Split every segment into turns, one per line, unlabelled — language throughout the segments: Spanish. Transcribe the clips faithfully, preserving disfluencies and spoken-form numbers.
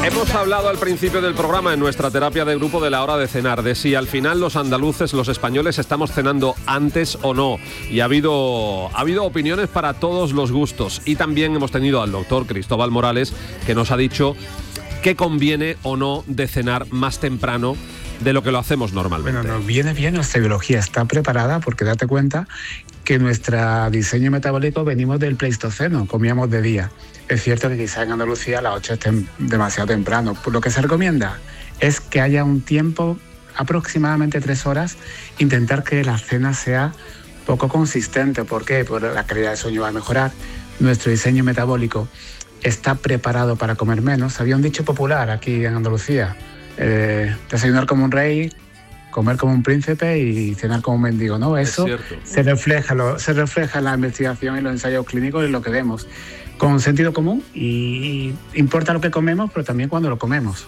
Hemos hablado al principio del programa en nuestra terapia de grupo de la hora de cenar, de si al final los andaluces, los españoles, estamos cenando antes o no. Y ha habido, ha habido opiniones para todos los gustos. Y también hemos tenido al doctor Cristóbal Morales, que nos ha dicho qué conviene o no de cenar más temprano de lo que lo hacemos normalmente.
Bueno, nos viene bien, nuestra biología está preparada, porque date cuenta que nuestro diseño metabólico venimos del Pleistoceno, comíamos de día. Es cierto que quizá en Andalucía a las ocho es tem- demasiado temprano. Lo que se recomienda es que haya un tiempo, aproximadamente tres horas, intentar que la cena sea poco consistente. ¿Por qué? Porque la calidad del sueño va a mejorar. Nuestro diseño metabólico está preparado para comer menos. Había un dicho popular aquí en Andalucía: eh, desayunar como un rey, comer como un príncipe y cenar como un mendigo, ¿no? Eso se refleja, lo, se refleja en la investigación y los ensayos clínicos en lo que vemos, con sentido común, y importa lo que comemos, pero también cuando lo comemos.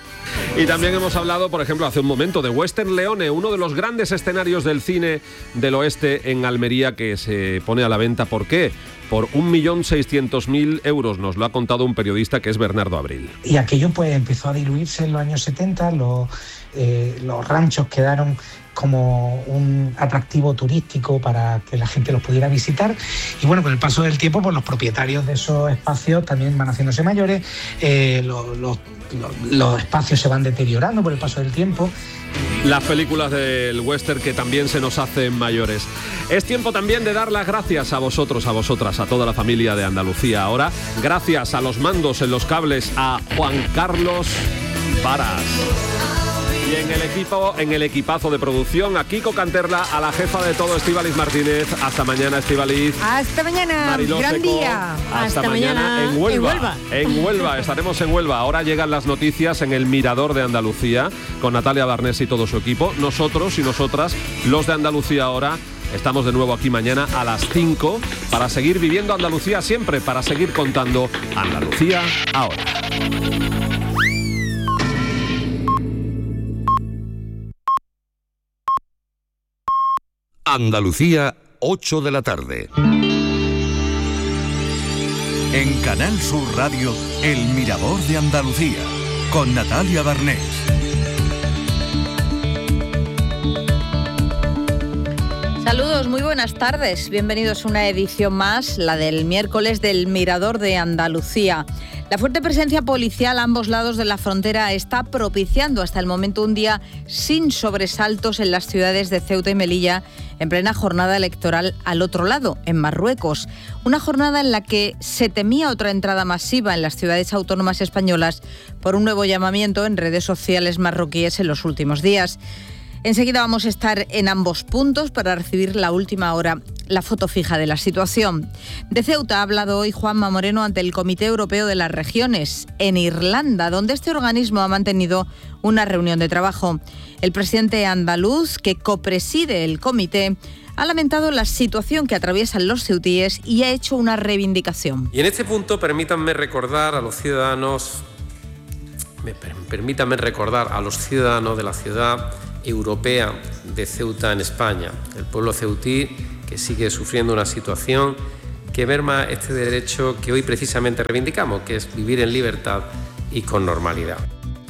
Y también hemos hablado, por ejemplo, hace un momento de Western Leone, uno de los grandes escenarios del cine del oeste en Almería, que se pone a la venta. ¿Por qué? Por un millón seiscientos mil euros, nos lo ha contado un periodista que es Bernardo Abril.
Y aquello pues empezó a diluirse en los años setenta, los, eh, los ranchos quedaron como un atractivo turístico para que la gente los pudiera visitar, y bueno, con el paso del tiempo pues los propietarios de esos espacios también van haciéndose mayores, eh, los, los, los, los espacios se van deteriorando por el paso del tiempo.
Las películas del western que también se nos hacen mayores. Es tiempo también de dar las gracias a vosotros, a vosotras, a toda la familia de Andalucía. Ahora, gracias a los mandos en los cables, a Juan Carlos Varas. Y en el equipo, en el equipazo de producción, a Kiko Canterla, a la jefa de todo, Estíbaliz Martínez. Hasta mañana, Estíbaliz.
Hasta mañana,
Mariló
gran
Seco.
día.
Hasta,
Hasta
mañana,
mañana
en Huelva.
en Huelva.
En Huelva, estaremos en Huelva. Ahora llegan las noticias en el Mirador de Andalucía, con Natalia Barnés y todo su equipo. Nosotros y nosotras, los de Andalucía Ahora, estamos de nuevo aquí mañana a las cinco para seguir viviendo Andalucía siempre, para seguir contando Andalucía Ahora.
Andalucía, ocho de la tarde.
En Canal Sur Radio, El Mirador de Andalucía, con Natalia Barnés.
Saludos, muy buenas tardes. Bienvenidos a una edición más, la del miércoles del Mirador de Andalucía. La fuerte presencia policial a ambos lados de la frontera está propiciando hasta el momento un día sin sobresaltos en las ciudades de Ceuta y Melilla, en plena jornada electoral al otro lado, en Marruecos. Una jornada en la que se temía otra entrada masiva en las ciudades autónomas españolas por un nuevo llamamiento en redes sociales marroquíes en los últimos días. Enseguida vamos a estar en ambos puntos para recibir la última hora, la foto fija de la situación. De Ceuta ha hablado hoy Juanma Moreno ante el Comité Europeo de las Regiones, en Irlanda, donde este organismo ha mantenido una reunión de trabajo. El presidente andaluz, que copreside el comité, ha lamentado la situación que atraviesan los ceutíes y ha hecho una reivindicación.
Y en este punto permítanme recordar a los ciudadanos, permítanme recordar a los ciudadanos de la ciudad europea de Ceuta en España, el pueblo ceutí que sigue sufriendo una situación que merma este derecho que hoy precisamente reivindicamos, que es vivir en libertad y con normalidad.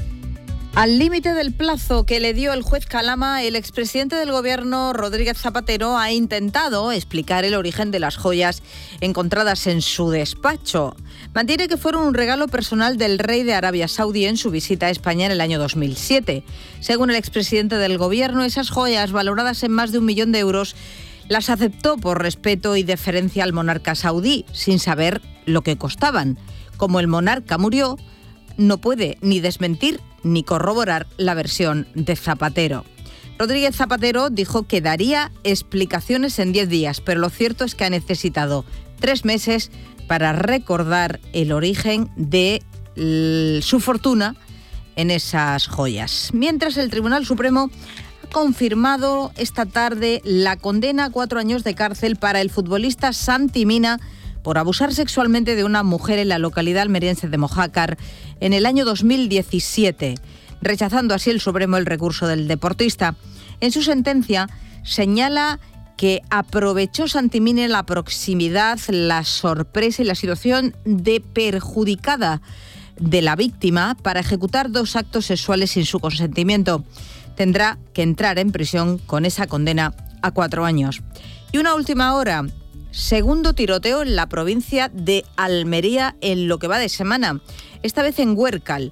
Al límite del plazo que le dio el juez Calama, el expresidente del gobierno, Rodríguez Zapatero, ha intentado explicar el origen de las joyas encontradas en su despacho. Mantiene que fueron un regalo personal del rey de Arabia Saudí en su visita a España en el año dos mil siete. Según el expresidente del gobierno, esas joyas, valoradas en más de un millón de euros, las aceptó por respeto y deferencia al monarca saudí, sin saber lo que costaban. Como el monarca murió, no puede ni desmentir ni corroborar la versión de Zapatero. Rodríguez Zapatero dijo que daría explicaciones en diez días, pero lo cierto es que ha necesitado tres meses para recordar el origen de su fortuna en esas joyas. Mientras el Tribunal Supremo ha confirmado esta tarde la condena a cuatro años de cárcel para el futbolista Santi Mina por abusar sexualmente de una mujer en la localidad almeriense de Mojácar en el año dos mil diecisiete, rechazando así el Supremo el recurso del deportista. En su sentencia señala que aprovechó Santi Mina la proximidad, la sorpresa y la situación de perjudicada de la víctima para ejecutar dos actos sexuales sin su consentimiento. Tendrá que entrar en prisión con esa condena a cuatro años. Y una última hora, segundo tiroteo en la provincia de Almería en lo que va de semana, esta vez en Huércal.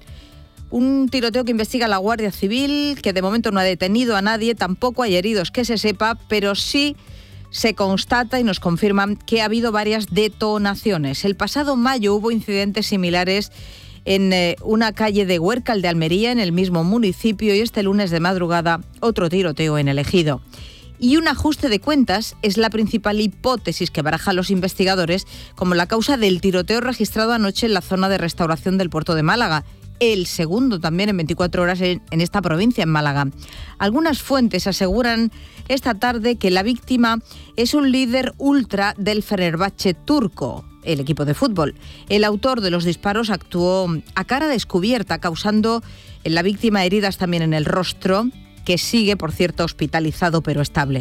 Un tiroteo que investiga la Guardia Civil, que de momento no ha detenido a nadie, tampoco hay heridos que se sepa, pero sí se constata y nos confirman que ha habido varias detonaciones. El pasado mayo hubo incidentes similares en eh, una calle de Huércal de Almería, en el mismo municipio, y este lunes de madrugada otro tiroteo en el Ejido. Y un ajuste de cuentas es la principal hipótesis que barajan los investigadores como la causa del tiroteo registrado anoche en la zona de restauración del puerto de Málaga. El segundo también en veinticuatro horas en, en esta provincia, en Málaga. Algunas fuentes aseguran esta tarde que la víctima es un líder ultra del Fenerbahce turco, el equipo de fútbol. El autor de los disparos actuó a cara descubierta, causando en la víctima heridas también en el rostro, que sigue, por cierto, hospitalizado pero estable.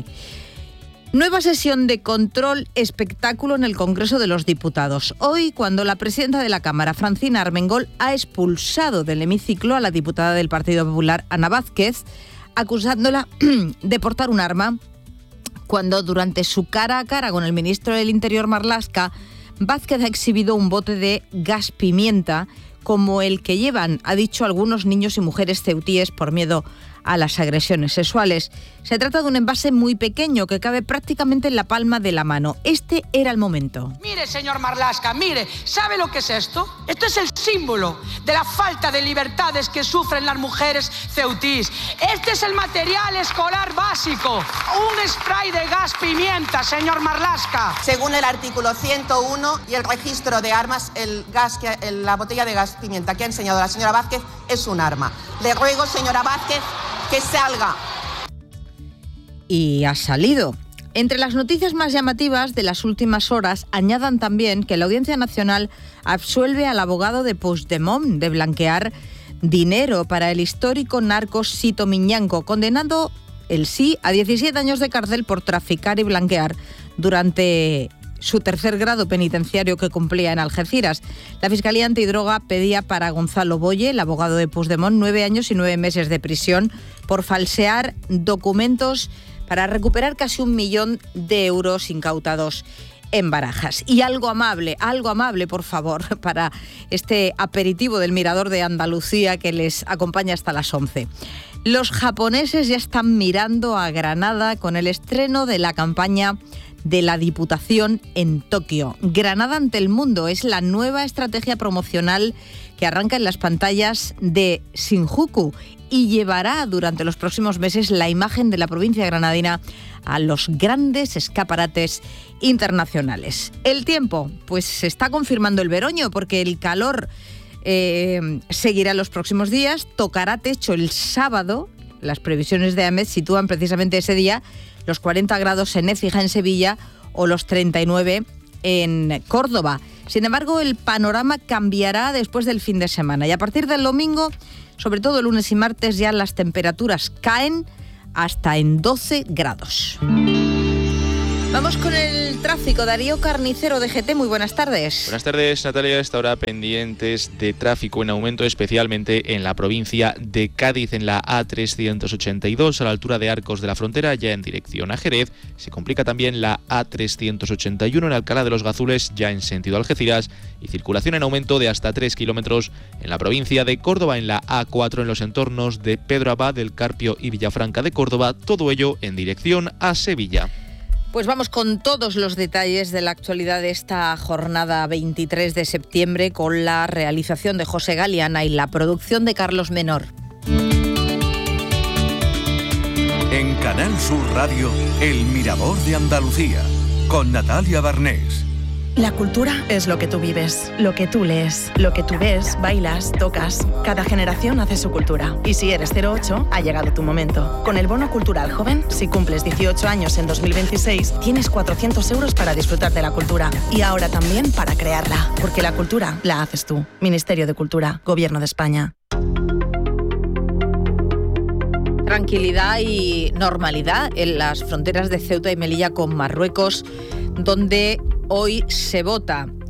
Nueva sesión de control espectáculo en el Congreso de los Diputados. Hoy, cuando la presidenta de la Cámara, Francina Armengol, ha expulsado del hemiciclo a la diputada del Partido Popular, Ana Vázquez, acusándola de portar un arma, cuando durante su cara a cara con el ministro del Interior, Marlaska, Vázquez ha exhibido un bote de gas pimienta como el que llevan, ha dicho, algunos niños y mujeres ceutíes por miedo a las agresiones sexuales. Se trata de un envase muy pequeño que cabe prácticamente en la palma de la mano. Este era el momento.
Mire, señor Marlaska, mire, ¿sabe lo que es esto? Esto es el símbolo de la falta de libertades que sufren las mujeres ceutís. Este es el material escolar básico, un spray de gas pimienta, señor Marlaska.
Según el artículo ciento uno y el registro de armas, el gas que, el, la botella de gas pimienta que ha enseñado la señora Vázquez es un arma. Le ruego, señora Vázquez, que salga.
Y ha salido. Entre las noticias más llamativas de las últimas horas, añadan también que la Audiencia Nacional absuelve al abogado de Puigdemont de blanquear dinero para el histórico narco Sito Miñanco, condenado, el sí, a diecisiete años de cárcel por traficar y blanquear durante su tercer grado penitenciario que cumplía en Algeciras. La Fiscalía Antidroga pedía para Gonzalo Boye, el abogado de Puigdemont, nueve años y nueve meses de prisión por falsear documentos para recuperar casi un millón de euros incautados en Barajas. Y algo amable, algo amable, por favor, para este aperitivo del Mirador de Andalucía que les acompaña hasta las once. Los japoneses ya están mirando a Granada con el estreno de la campaña de la Diputación en Tokio. Granada ante el mundo es la nueva estrategia promocional que arranca en las pantallas de Shinjuku y llevará durante los próximos meses la imagen de la provincia granadina a los grandes escaparates internacionales. El tiempo, pues se está confirmando el veroño porque el calor eh, seguirá los próximos días, tocará techo el sábado. Las previsiones de AEMET sitúan precisamente ese día los cuarenta grados en Écija, en Sevilla, o los treinta y nueve en Córdoba. Sin embargo, el panorama cambiará después del fin de semana y a partir del domingo, sobre todo lunes y martes, ya las temperaturas caen hasta en doce grados. Vamos con el tráfico. Darío Carnicero, de G T, muy buenas tardes.
Buenas tardes, Natalia. Esta hora pendientes de tráfico en aumento, especialmente en la provincia de Cádiz, en la A trescientos ochenta y dos, a la altura de Arcos de la Frontera, ya en dirección a Jerez. Se complica también la A trescientos ochenta y uno en Alcalá de los Gazules, ya en sentido Algeciras, y circulación en aumento de hasta tres kilómetros en la provincia de Córdoba, en la A cuatro, en los entornos de Pedro Abad, del Carpio y Villafranca de Córdoba, todo ello en dirección a Sevilla.
Pues vamos con todos los detalles de la actualidad de esta jornada veintitrés de septiembre, con la realización de José Galiana y la producción de Carlos Menor.
En Canal Sur Radio, El Mirador de Andalucía, con Natalia Barnés.
La cultura es lo que tú vives, lo que tú lees, lo que tú ves, bailas, tocas. Cada generación hace su cultura. Y si eres cero ocho, ha llegado tu momento. Con el Bono Cultural Joven, si cumples dieciocho años en dos mil veintiséis, tienes cuatrocientos euros para disfrutar de la cultura. Y ahora también para crearla. Porque la cultura la haces tú. Ministerio de Cultura, Gobierno de España.
Tranquilidad y normalidad en las fronteras de Ceuta y Melilla con Marruecos, donde hoy se vota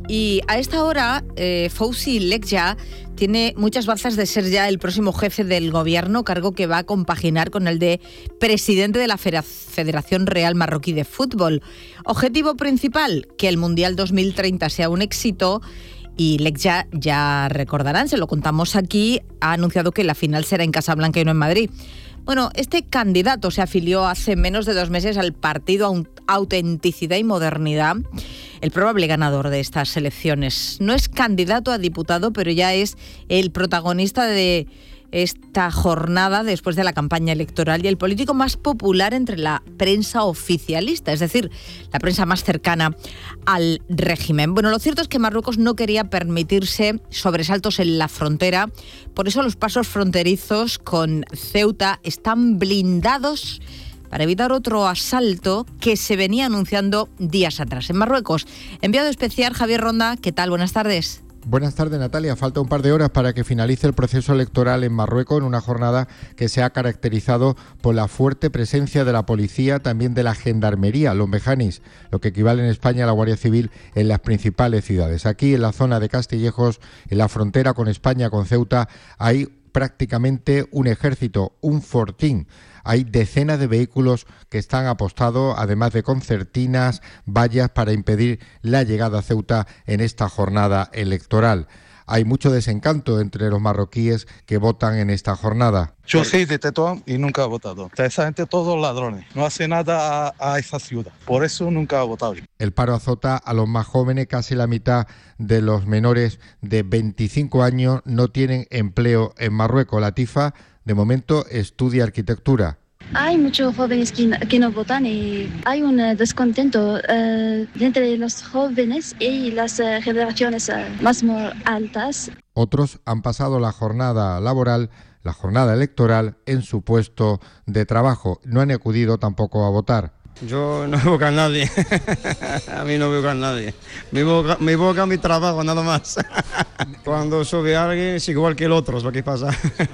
Y a esta hora, eh, Fouzi Lekja tiene muchas bazas de ser ya el próximo jefe del gobierno, cargo que va a compaginar con el de presidente de la Federación Real Marroquí de Fútbol. Objetivo principal, que el Mundial dos mil treinta sea un éxito. Y Lekja, ya recordarán, se lo contamos aquí, ha anunciado que la final será en Casablanca y no en Madrid. Bueno, este candidato se afilió hace menos de dos meses al partido Autenticidad y Modernidad, el probable ganador de estas elecciones. No es candidato a diputado, pero ya es el protagonista de esta jornada después de la campaña electoral y el político más popular entre la prensa oficialista, es decir, la prensa más cercana al régimen. Bueno, lo cierto es que Marruecos no quería permitirse sobresaltos en la frontera, por eso los pasos fronterizos con Ceuta están blindados para evitar otro asalto que se venía anunciando días atrás. En Marruecos, enviado especial Javier Ronda, ¿qué tal? Buenas tardes.
Buenas tardes, Natalia. Falta un par de horas para que finalice el proceso electoral en Marruecos, en una jornada que se ha caracterizado por la fuerte presencia de la policía, también de la gendarmería, los mejanis, lo que equivale en España a la Guardia Civil en las principales ciudades. Aquí, en la zona de Castillejos, en la frontera con España, con Ceuta, hay prácticamente un ejército, un fortín. Hay decenas de vehículos que están apostados, además de concertinas, vallas para impedir la llegada a Ceuta en esta jornada electoral. Hay mucho desencanto entre los marroquíes que votan en esta jornada.
Yo soy de Tetuán y nunca he votado. Esa gente todos ladrones, no hace nada a, a esa ciudad, por eso nunca he votado.
El paro azota a los más jóvenes, casi la mitad de los menores de veinticinco años no tienen empleo en Marruecos. Latifa, de momento, estudia arquitectura.
Hay muchos jóvenes que, que no votan y hay un descontento uh, entre los jóvenes y las uh, generaciones uh, más altas.
Otros han pasado la jornada laboral, la jornada electoral, en su puesto de trabajo. No han acudido tampoco a votar.
Yo no voy a nadie, a mí no voy a nadie. Me voy a, me voy a mi trabajo, nada más. Cuando sube alguien es igual que el otro, es lo que pasa.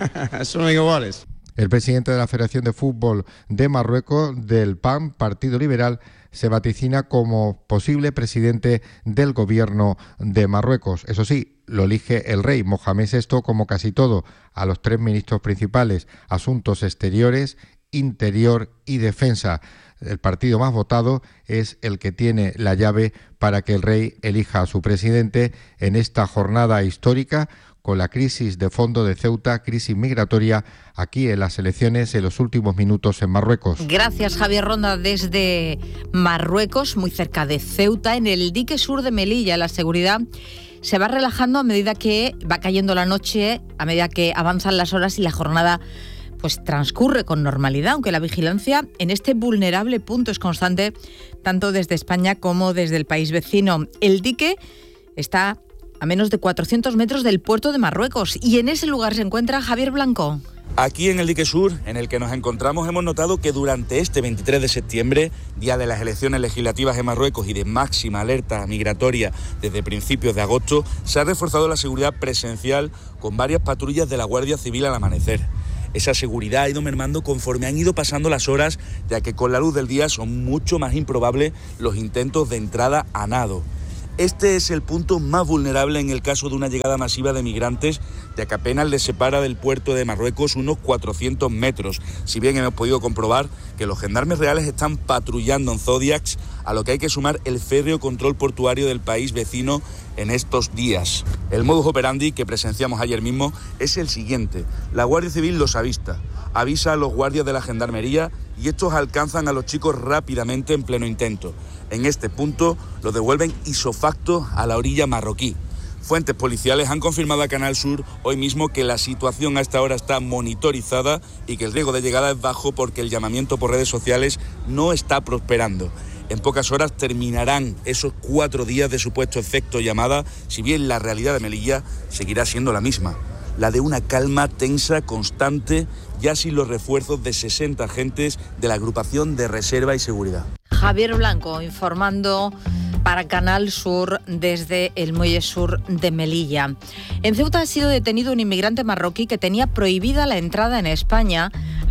Son iguales.
El presidente de la Federación de Fútbol de Marruecos, del P A M, Partido Liberal, se vaticina como posible presidente del gobierno de Marruecos. Eso sí, lo elige el rey Mohamed sexto, como casi todo, a los tres ministros principales: Asuntos Exteriores, Interior y Defensa. El partido más votado es el que tiene la llave para que el rey elija a su presidente en esta jornada histórica, con la crisis de fondo de Ceuta, crisis migratoria, aquí en las elecciones en los últimos minutos en Marruecos.
Gracias, Javier Ronda, desde Marruecos, muy cerca de Ceuta, en el dique sur de Melilla. La seguridad se va relajando a medida que va cayendo la noche, a medida que avanzan las horas y la jornada pues transcurre con normalidad, aunque la vigilancia en este vulnerable punto es constante, tanto desde España como desde el país vecino. El dique está a menos de cuatrocientos metros del puerto de Marruecos y en ese lugar se encuentra Javier Blanco.
Aquí en el dique sur, en el que nos encontramos, hemos notado que durante este veintitrés de septiembre, día de las elecciones legislativas en Marruecos y de máxima alerta migratoria desde principios de agosto, se ha reforzado la seguridad presencial con varias patrullas de la Guardia Civil al amanecer. Esa seguridad ha ido mermando conforme han ido pasando las horas, ya que con la luz del día son mucho más improbables los intentos de entrada a nado. Este es el punto más vulnerable en el caso de una llegada masiva de migrantes, ya que apenas les separa del puerto de Marruecos unos cuatrocientos metros, si bien hemos podido comprobar que los gendarmes reales están patrullando en Zodiacs, a lo que hay que sumar el férreo control portuario del país vecino en estos días. El modus operandi que presenciamos ayer mismo es el siguiente: la Guardia Civil los avista, avisa a los guardias de la gendarmería y estos alcanzan a los chicos rápidamente en pleno intento. En este punto los devuelven isofacto a la orilla marroquí. Fuentes policiales han confirmado a Canal Sur hoy mismo que la situación a esta hora está monitorizada y que el riesgo de llegada es bajo porque el llamamiento por redes sociales no está prosperando. En pocas horas terminarán esos cuatro días de supuesto efecto llamada, si bien la realidad de Melilla seguirá siendo la misma, la de una calma tensa, constante, ya sin los refuerzos de sesenta agentes de la agrupación de reserva y seguridad.
Javier Blanco informando para Canal Sur desde el muelle sur de Melilla. En Ceuta ha sido detenido un inmigrante marroquí que tenía prohibida la entrada en España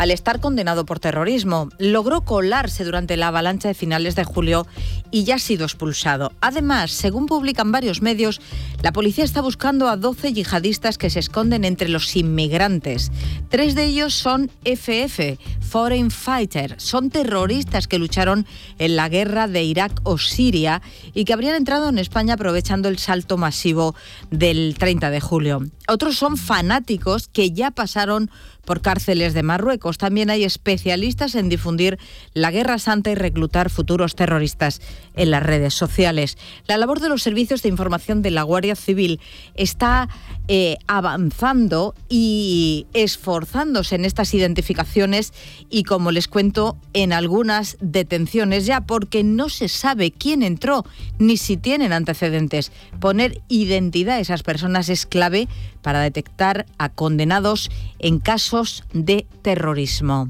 al estar condenado por terrorismo. Logró colarse durante la avalancha de finales de julio y ya ha sido expulsado. Además, según publican varios medios, la policía está buscando a doce yihadistas que se esconden entre los inmigrantes. Tres de ellos son F F, Foreign Fighter. Son terroristas que lucharon en la guerra de Irak o Siria y que habrían entrado en España aprovechando el salto masivo del treinta de julio. Otros son fanáticos que ya pasaron por cárceles de Marruecos. También hay especialistas en difundir la Guerra Santa y reclutar futuros terroristas en las redes sociales. La labor de los servicios de información de la Guardia Civil está eh, avanzando y esforzándose en estas identificaciones y, como les cuento, en algunas detenciones ya, porque no se sabe quién entró ni si tienen antecedentes. Poner identidad a esas personas es clave para detectar a condenados en casos de terrorismo.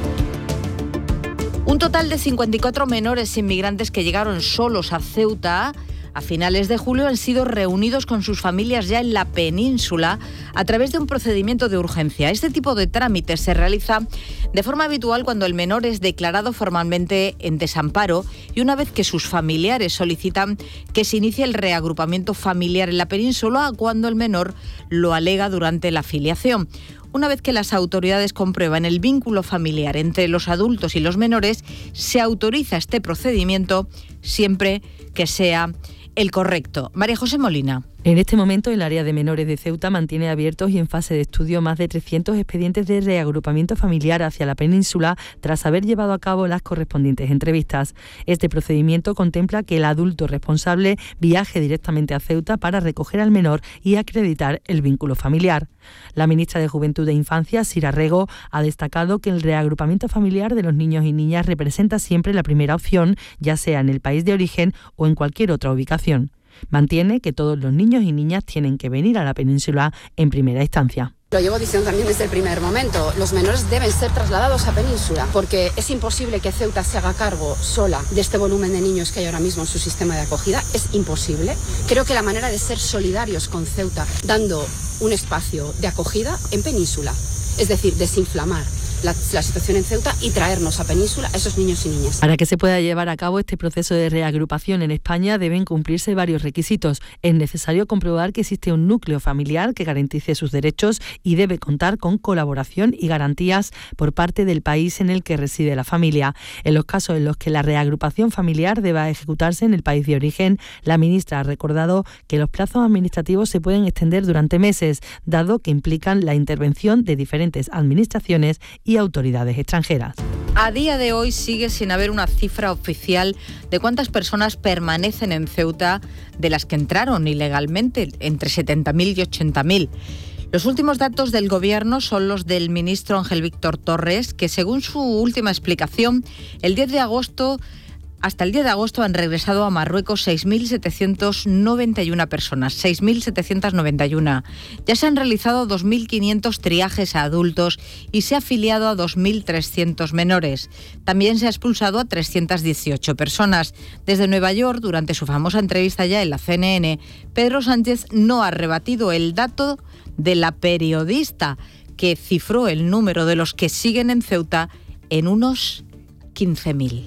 Un total de cincuenta y cuatro menores inmigrantes que llegaron solos a Ceuta a finales de julio han sido reunidos con sus familias ya en la península a través de un procedimiento de urgencia. Este tipo de trámite se realiza de forma habitual cuando el menor es declarado formalmente en desamparo y una vez que sus familiares solicitan que se inicie el reagrupamiento familiar en la península, cuando el menor lo alega durante la filiación. Una vez que las autoridades comprueban el vínculo familiar entre los adultos y los menores, se autoriza este procedimiento siempre que sea el correcto. María José Molina.
En este momento, el área de menores de Ceuta mantiene abiertos y en fase de estudio más de trescientos expedientes de reagrupamiento familiar hacia la península tras haber llevado a cabo las correspondientes entrevistas. Este procedimiento contempla que el adulto responsable viaje directamente a Ceuta para recoger al menor y acreditar el vínculo familiar. La ministra de Juventud e Infancia, Sira Rego, ha destacado que el reagrupamiento familiar de los niños y niñas representa siempre la primera opción, ya sea en el país de origen o en cualquier otra ubicación. Mantiene que todos los niños y niñas tienen que venir a la península en primera instancia.
Lo llevo diciendo también desde el primer momento. Los menores deben ser trasladados a península porque es imposible que Ceuta se haga cargo sola de este volumen de niños que hay ahora mismo en su sistema de acogida. Es imposible. Creo que la manera de ser solidarios con Ceuta, dando un espacio de acogida en península, es decir, desinflamar La, la situación en Ceuta y traernos a península a esos niños y niñas.
Para que se pueda llevar a cabo este proceso de reagrupación en España deben cumplirse varios requisitos. Es necesario comprobar que existe un núcleo familiar que garantice sus derechos y debe contar con colaboración y garantías por parte del país en el que reside la familia. En los casos en los que la reagrupación familiar deba ejecutarse en el país de origen, la ministra ha recordado que los plazos administrativos se pueden extender durante meses, dado que implican la intervención de diferentes administraciones y autoridades extranjeras.
A día de hoy sigue sin haber una cifra oficial de cuántas personas permanecen en Ceuta de las que entraron ilegalmente, entre setenta mil y ochenta mil. Los últimos datos del Gobierno son los del ministro Ángel Víctor Torres, que según su última explicación, el diez de agosto... Hasta el diez de agosto han regresado a Marruecos seis mil setecientas noventa y una personas, seis mil setecientas noventa y una. Ya se han realizado dos mil quinientos triajes a adultos y se ha afiliado a dos mil trescientos menores. También se ha expulsado a trescientas dieciocho personas. Desde Nueva York, durante su famosa entrevista ya en la C N N, Pedro Sánchez no ha rebatido el dato de la periodista que cifró el número de los que siguen en Ceuta en unos quince mil.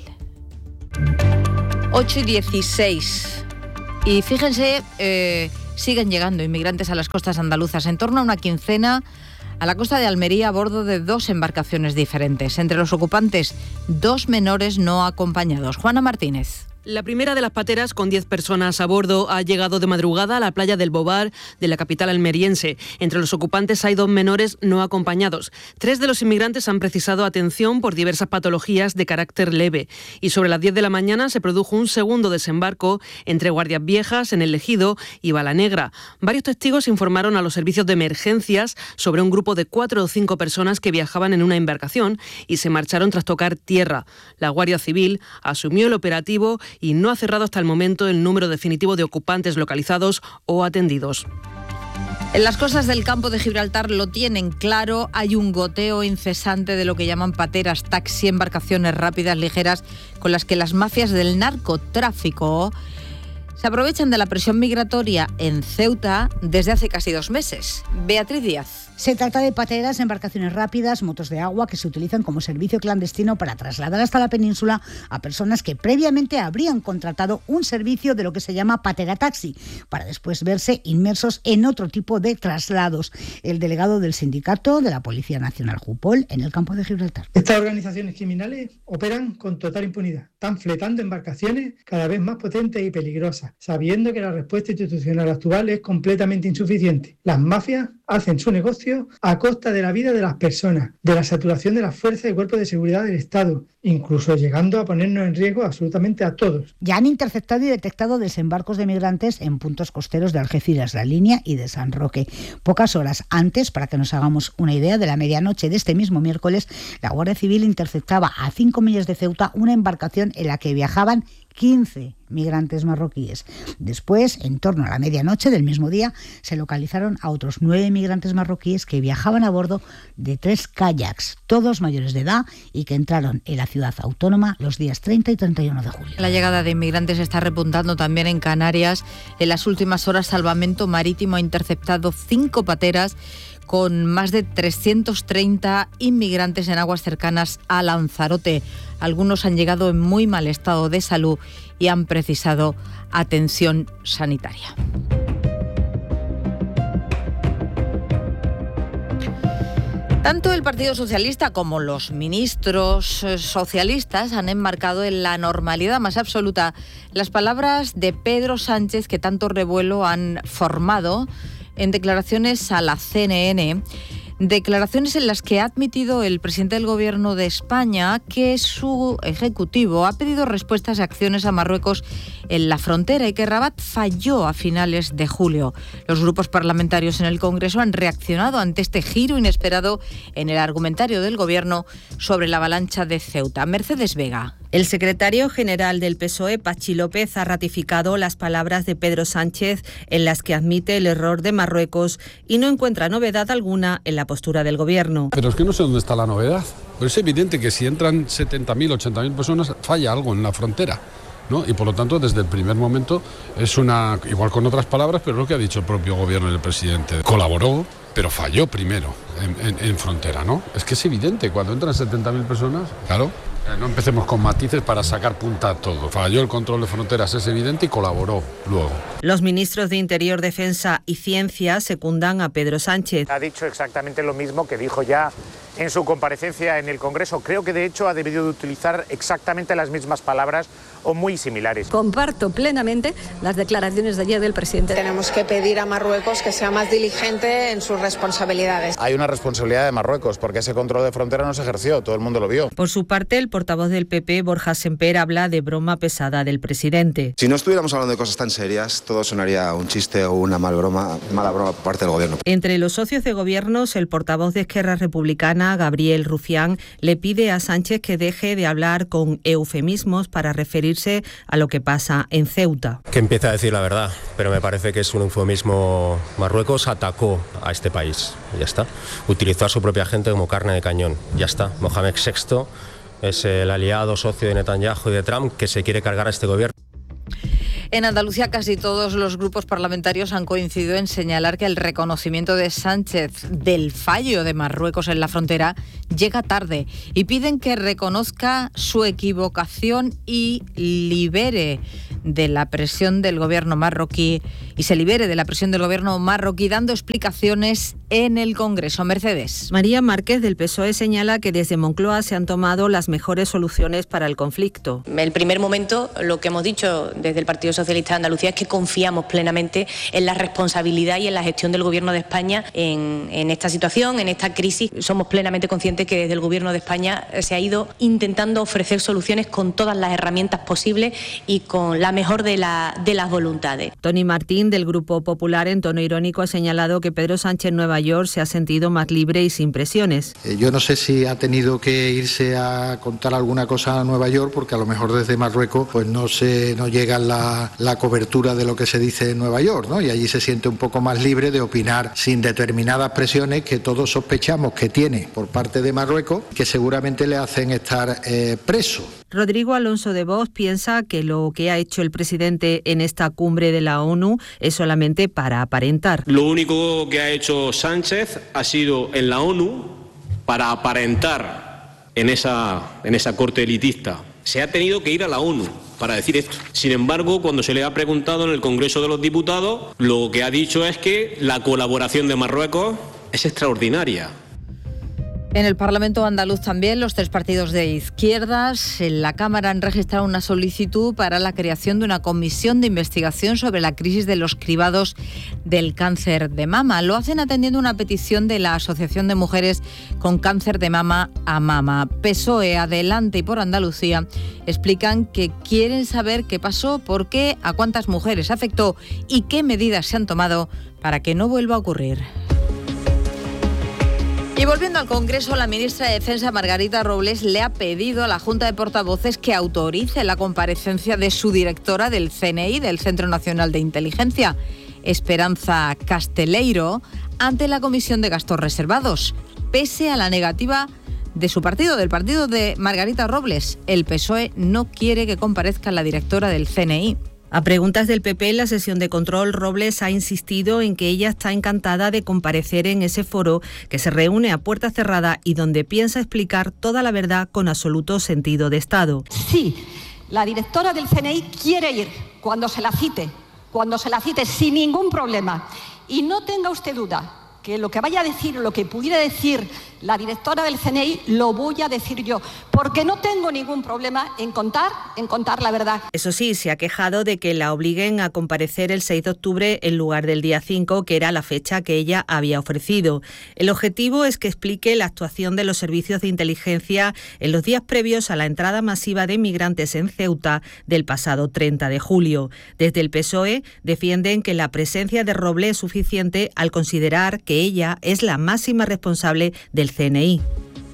ocho y dieciséis. Y fíjense, eh, siguen llegando inmigrantes a las costas andaluzas, en torno a una quincena a la costa de Almería a bordo de dos embarcaciones diferentes. Entre los ocupantes, dos menores no acompañados. Juana Martínez.
La primera de las pateras, con diez personas a bordo, ha llegado de madrugada a la playa del Bobar de la capital almeriense. Entre los ocupantes hay dos menores no acompañados. Tres de los inmigrantes han precisado atención por diversas patologías de carácter leve. Y sobre las diez de la mañana se produjo un segundo desembarco entre Guardias Viejas, en El Ejido, y Balanegra. Varios testigos informaron a los servicios de emergencias sobre un grupo de cuatro o cinco personas que viajaban en una embarcación y se marcharon tras tocar tierra. La Guardia Civil asumió el operativo y no ha cerrado hasta el momento el número definitivo de ocupantes localizados o atendidos.
En las costas del campo de Gibraltar lo tienen claro, hay un goteo incesante de lo que llaman pateras, taxi, embarcaciones rápidas, ligeras, con las que las mafias del narcotráfico se aprovechan de la presión migratoria en Ceuta desde hace casi dos meses. Beatriz Díaz.
Se trata de pateras, embarcaciones rápidas, motos de agua que se utilizan como servicio clandestino para trasladar hasta la península a personas que previamente habrían contratado un servicio de lo que se llama patera taxi, para después verse inmersos en otro tipo de traslados. El delegado del sindicato de la Policía Nacional Jupol en el campo de Gibraltar.
Estas organizaciones criminales operan con total impunidad, están fletando embarcaciones cada vez más potentes y peligrosas, sabiendo que la respuesta institucional actual es completamente insuficiente. Las mafias hacen su negocio a costa de la vida de las personas, de la saturación de las fuerzas y cuerpos de seguridad del Estado, incluso llegando a ponernos en riesgo absolutamente a todos.
Ya han interceptado y detectado desembarcos de migrantes en puntos costeros de Algeciras, La Línea y de San Roque. Pocas horas antes, para que nos hagamos una idea, de la medianoche de este mismo miércoles, la Guardia Civil interceptaba a cinco millas de Ceuta una embarcación en la que viajaban quince migrantes marroquíes. Después, en torno a la medianoche del mismo día, se localizaron a otros nueve migrantes marroquíes que viajaban a bordo de tres kayaks, todos mayores de edad y que entraron en la ciudad autónoma los días treinta y treinta y uno de julio.
La llegada de inmigrantes está repuntando también en Canarias. En las últimas horas, Salvamento Marítimo ha interceptado cinco pateras con más de trescientos treinta inmigrantes en aguas cercanas a Lanzarote. Algunos han llegado en muy mal estado de salud y han precisado atención sanitaria. Tanto el Partido Socialista como los ministros socialistas han enmarcado en la normalidad más absoluta las palabras de Pedro Sánchez, que tanto revuelo han formado en declaraciones a la C N N. Declaraciones en las que ha admitido el presidente del Gobierno de España que su ejecutivo ha pedido respuestas y acciones a Marruecos en la frontera y que Rabat falló a finales de julio. Los grupos parlamentarios en el Congreso han reaccionado ante este giro inesperado en el argumentario del Gobierno sobre la avalancha de Ceuta. Mercedes Vega.
El secretario general del P S O E, Pachi López, ha ratificado las palabras de Pedro Sánchez en las que admite el error de Marruecos y no encuentra novedad alguna en la postura del Gobierno.
Pero es que no sé dónde está la novedad. Pero es evidente que si entran setenta mil, ochenta mil personas, falla algo en la frontera, ¿no? Y por lo tanto, desde el primer momento, es una, igual con otras palabras, pero lo que ha dicho el propio Gobierno y el presidente. Colaboró, pero falló primero en, en, en frontera, ¿no? Es que es evidente, cuando entran setenta mil personas, claro. No empecemos con matices para sacar punta a todo. Falló el control de fronteras, es evidente, y colaboró luego.
Los ministros de Interior, Defensa y Ciencia secundan a Pedro Sánchez.
Ha dicho exactamente lo mismo que dijo ya en su comparecencia en el Congreso. Creo que de hecho ha debido de utilizar exactamente las mismas palabras o muy similares.
Comparto plenamente las declaraciones de ayer del presidente.
Tenemos que pedir a Marruecos que sea más diligente en sus responsabilidades.
Hay una responsabilidad de Marruecos porque ese control de frontera no se ejerció, todo el mundo lo vio.
Por su parte, el portavoz del P P, Borja Semper, habla de broma pesada del presidente.
Si no estuviéramos hablando de cosas tan serias, todo sonaría un chiste o una mal broma, mala broma por parte del Gobierno.
Entre los socios de gobiernos, el portavoz de Esquerra Republicana, Gabriel Rufián, le pide a Sánchez que deje de hablar con eufemismos para referirse a lo que pasa en Ceuta.
Que empiece a decir la verdad, pero me parece que es un eufemismo. Marruecos atacó a este país, ya está. Utilizó a su propia gente como carne de cañón, ya está. Mohamed sexto es el aliado socio de Netanyahu y de Trump que se quiere cargar a este gobierno.
En Andalucía casi todos los grupos parlamentarios han coincidido en señalar que el reconocimiento de Sánchez del fallo de Marruecos en la frontera llega tarde y piden que reconozca su equivocación y libere de la presión del gobierno marroquí y se libere de la presión del gobierno marroquí dando explicaciones en el Congreso. Mercedes.
María Márquez del P S O E señala que desde Moncloa se han tomado las mejores soluciones para el conflicto.
El primer momento, lo que hemos dicho desde el Partido Socialista de Andalucía es que confiamos plenamente en la responsabilidad y en la gestión del Gobierno de España en, en esta situación, en esta crisis. Somos plenamente conscientes que desde el Gobierno de España se ha ido intentando ofrecer soluciones con todas las herramientas posibles y con la mejor de, la, de las voluntades.
Tony Martín del Grupo Popular, en tono irónico, ha señalado que Pedro Sánchez en Nueva York se ha sentido más libre y sin presiones.
Eh, yo no sé si ha tenido que irse a contar alguna cosa a Nueva York porque a lo mejor desde Marruecos pues no se no llega la, la cobertura de lo que se dice en Nueva York, ¿no? Y allí se siente un poco más libre de opinar sin determinadas presiones que todos sospechamos que tiene por parte de Marruecos, que seguramente le hacen estar eh, preso.
Rodrigo Alonso de Vox piensa que lo que ha hecho el presidente en esta cumbre de la ONU es solamente para aparentar.
Lo único que ha hecho Sánchez ha sido en la ONU para aparentar en esa, en esa corte elitista. Se ha tenido que ir a la ONU para decir esto. Sin embargo, cuando se le ha preguntado en el Congreso de los Diputados, lo que ha dicho es que la colaboración de Marruecos es extraordinaria.
En el Parlamento andaluz también los tres partidos de izquierdas en la Cámara han registrado una solicitud para la creación de una comisión de investigación sobre la crisis de los cribados del cáncer de mama. Lo hacen atendiendo una petición de la Asociación de Mujeres con Cáncer de Mama a Mama. P S O E, Adelante y Por Andalucía explican que quieren saber qué pasó, por qué, a cuántas mujeres afectó y qué medidas se han tomado para que no vuelva a ocurrir. Y volviendo al Congreso, la ministra de Defensa, Margarita Robles, le ha pedido a la Junta de Portavoces que autorice la comparecencia de su directora del C N I, del Centro Nacional de Inteligencia, Esperanza Casteleiro, ante la Comisión de Gastos Reservados, pese a la negativa de su partido, del partido de Margarita Robles. El P S O E no quiere que comparezca la directora del C N I.
A preguntas del P P en la sesión de control, Robles ha insistido en que ella está encantada de comparecer en ese foro que se reúne a puerta cerrada y donde piensa explicar toda la verdad con absoluto sentido de Estado.
Sí, la directora del C N I quiere ir cuando se la cite, cuando se la cite sin ningún problema. Y no tenga usted duda que lo que vaya a decir, lo que pudiera decir la directora del C N I, lo voy a decir yo, porque no tengo ningún problema en contar, en contar la verdad.
Eso sí, se ha quejado de que la obliguen a comparecer el seis de octubre en lugar del día cinco, que era la fecha que ella había ofrecido. El objetivo es que explique la actuación de los servicios de inteligencia en los días previos a la entrada masiva de inmigrantes en Ceuta del pasado treinta de julio. Desde el P S O E defienden que la presencia de Robles es suficiente al considerar que ella es la máxima responsable del C N I.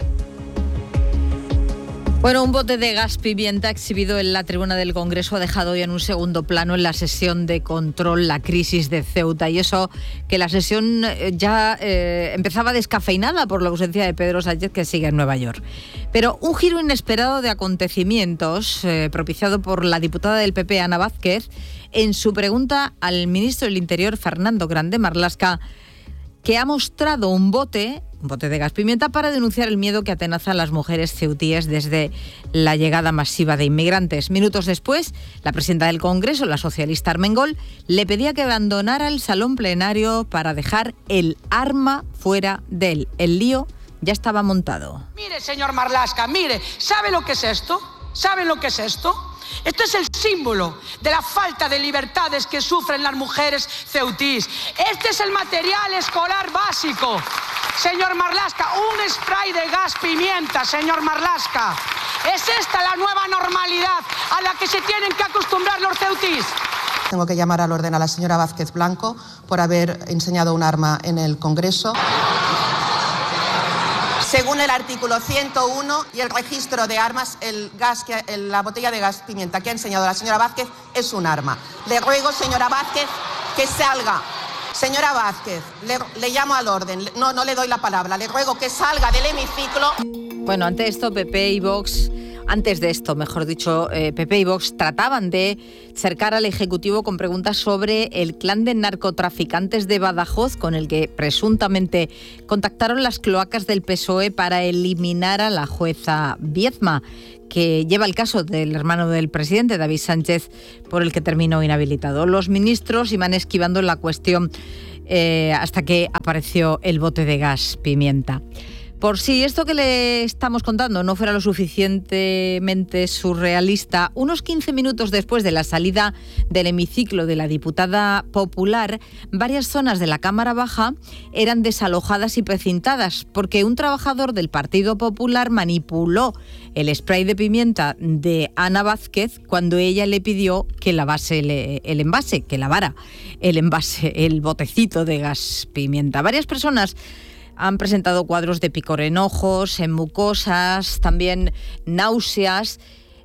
Bueno, un bote de gas pimienta exhibido en la tribuna del Congreso ha dejado ya en un segundo plano en la sesión de control la crisis de Ceuta. Y eso que la sesión ya eh, empezaba descafeinada por la ausencia de Pedro Sánchez, que sigue en Nueva York. Pero un giro inesperado de acontecimientos, eh, propiciado por la diputada del P P, Ana Vázquez, en su pregunta al ministro del Interior, Fernando Grande Marlaska, que ha mostrado un bote, un bote de gas pimienta para denunciar el miedo que atenaza a las mujeres ceutíes desde la llegada masiva de inmigrantes. Minutos después, la presidenta del Congreso, la socialista Armengol, le pedía que abandonara el salón plenario para dejar el arma fuera de él. El lío ya estaba montado.
Mire, señor Marlaska, mire, ¿sabe lo que es esto? ¿Saben lo que es esto? Esto es el símbolo de la falta de libertades que sufren las mujeres ceutís. Este es el material escolar básico. Señor Marlaska, un spray de gas pimienta, señor Marlaska. ¿Es esta la nueva normalidad a la que se tienen que acostumbrar los ceutís?
Tengo que llamar al orden a la señora Vázquez Blanco por haber enseñado un arma en el Congreso. Según el artículo ciento uno y el registro de armas, el gas que, el, la botella de gas pimienta que ha enseñado la señora Vázquez es un arma. Le ruego, señora Vázquez, que salga. Señora Vázquez, le, le llamo al orden. No, no le doy la palabra. Le ruego que salga del hemiciclo.
Bueno, ante esto, P P y Vox... Antes de esto, mejor dicho, eh, P P y Vox trataban de cercar al Ejecutivo con preguntas sobre el clan de narcotraficantes de Badajoz, con el que presuntamente contactaron las cloacas del P S O E para eliminar a la jueza Viezma, que lleva el caso del hermano del presidente, David Sánchez, por el que terminó inhabilitado. Los ministros iban esquivando la cuestión eh, hasta que apareció el bote de gas pimienta. Por si esto que le estamos contando no fuera lo suficientemente surrealista, unos quince minutos después de la salida del hemiciclo de la diputada popular, varias zonas de la Cámara Baja eran desalojadas y precintadas porque un trabajador del Partido Popular manipuló el spray de pimienta de Ana Vázquez cuando ella le pidió que lavase el, el envase, que lavara el envase, el botecito de gas pimienta. Varias personas han presentado cuadros de picor en ojos, en mucosas, también náuseas.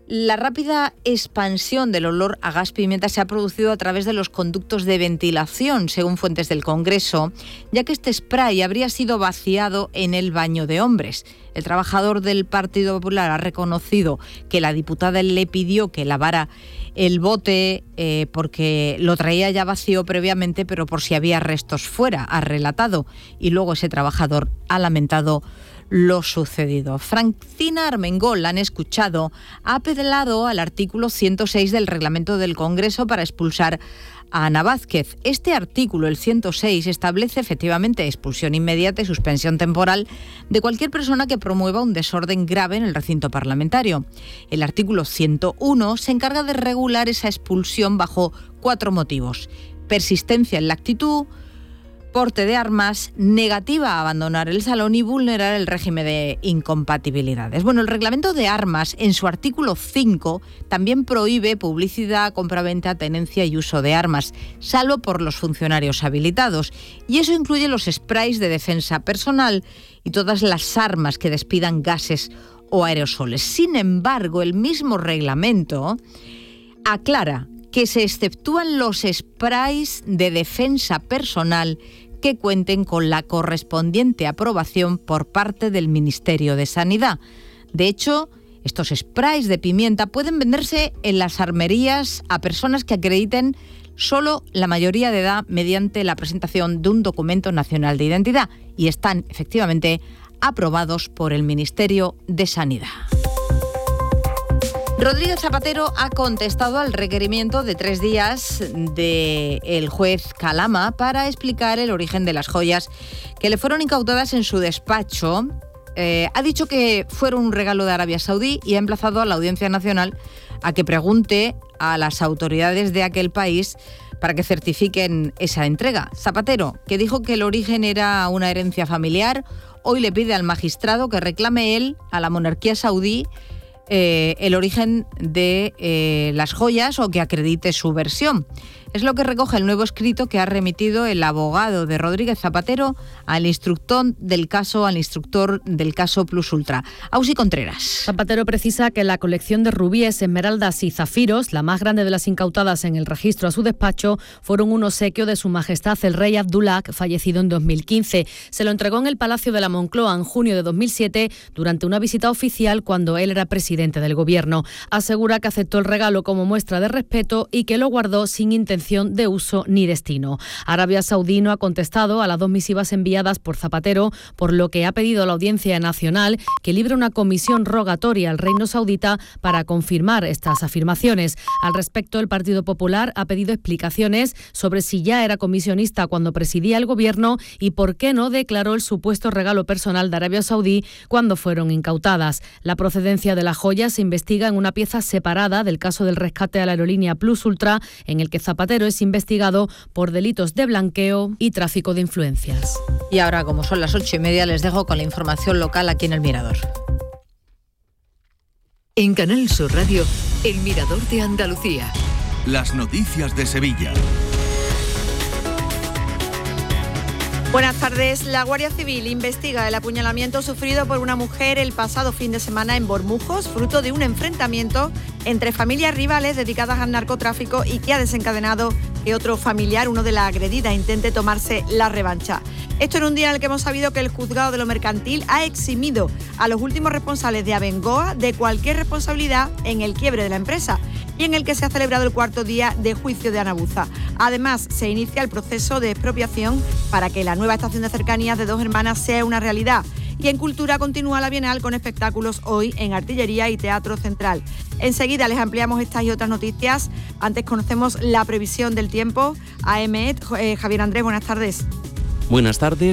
La rápida expansión del olor a gas pimienta se ha producido a través de los conductos de ventilación, según fuentes del Congreso, ya que este spray habría sido vaciado en el baño de hombres. El trabajador del Partido Popular ha reconocido que la diputada le pidió que lavara el bote eh, porque lo traía ya vacío previamente, pero por si había restos fuera, ha relatado. Y luego ese trabajador ha lamentado lo sucedido. Francina Armengol, la han escuchado, ha apelado al artículo ciento seis del reglamento del Congreso para expulsar a Ana Vázquez. Este artículo, el ciento seis, establece efectivamente expulsión inmediata y suspensión temporal de cualquier persona que promueva un desorden grave en el recinto parlamentario. El artículo ciento uno se encarga de regular esa expulsión bajo cuatro motivos: persistencia en la actitud, porte de armas, negativa a abandonar el salón y vulnerar el régimen de incompatibilidades. Bueno, el reglamento de armas, en su artículo cinco, también prohíbe publicidad, compraventa, tenencia y uso de armas, salvo por los funcionarios habilitados. Y eso incluye los sprays de defensa personal y todas las armas que despidan gases o aerosoles. Sin embargo, el mismo reglamento aclara que se exceptúan los sprays de defensa personal que cuenten con la correspondiente aprobación por parte del Ministerio de Sanidad. De hecho, estos sprays de pimienta pueden venderse en las armerías a personas que acrediten solo la mayoría de edad mediante la presentación de un documento nacional de identidad y están efectivamente aprobados por el Ministerio de Sanidad. Rodríguez Zapatero ha contestado al requerimiento de tres días del juez Calama para explicar el origen de las joyas que le fueron incautadas en su despacho. Eh, ha dicho que fueron un regalo de Arabia Saudí y ha emplazado a la Audiencia Nacional a que pregunte a las autoridades de aquel país para que certifiquen esa entrega. Zapatero, que dijo que el origen era una herencia familiar, hoy le pide al magistrado que reclame él a la monarquía saudí Eh, el origen de eh, las joyas o que acredite su versión. Es lo que recoge el nuevo escrito que ha remitido el abogado de Rodríguez Zapatero al instructor del caso, al instructor del caso Plus Ultra. Ausi Contreras.
Zapatero precisa que la colección de rubíes, esmeraldas y zafiros, la más grande de las incautadas en el registro a su despacho, fueron un obsequio de Su Majestad el Rey Abdullah, fallecido en dos mil quince. Se lo entregó en el Palacio de la Moncloa en junio de dos mil siete durante una visita oficial cuando él era presidente del gobierno. Asegura que aceptó el regalo como muestra de respeto y que lo guardó sin intención de uso ni destino. Arabia Saudí no ha contestado a las dos misivas enviadas por Zapatero, por lo que ha pedido a la Audiencia Nacional que libre una comisión rogatoria al Reino Saudita para confirmar estas afirmaciones. Al respecto, el Partido Popular ha pedido explicaciones sobre si ya era comisionista cuando presidía el gobierno y por qué no declaró el supuesto regalo personal de Arabia Saudí cuando fueron incautadas. La procedencia de las joyas se investiga en una pieza separada del caso del rescate a la aerolínea Plus Ultra, en el que Zapatero es investigado por delitos de blanqueo y tráfico de influencias.
Y ahora, como son las ocho y media, les dejo con la información local aquí en El Mirador.
En Canal Sur Radio, El Mirador de Andalucía.
Las noticias de Sevilla.
Buenas tardes. La Guardia Civil investiga el apuñalamiento sufrido por una mujer el pasado fin de semana en Bormujos, fruto de un enfrentamiento entre familias rivales dedicadas al narcotráfico y que ha desencadenado que otro familiar, uno de la agredida, intente tomarse la revancha. Esto en un día en el que hemos sabido que el juzgado de lo mercantil ha eximido a los últimos responsables de Abengoa de cualquier responsabilidad en el quiebre de la empresa y en el que se ha celebrado el cuarto día de juicio de Anabuza. Además, se inicia el proceso de expropiación para que la nueva estación de cercanías de Dos Hermanas sea una realidad. Y en Cultura continúa la Bienal con espectáculos hoy en Artillería y Teatro Central. Enseguida les ampliamos estas y otras noticias. Antes conocemos la previsión del tiempo. A E M E T, eh, Javier Andrés, buenas tardes.
Buenas tardes.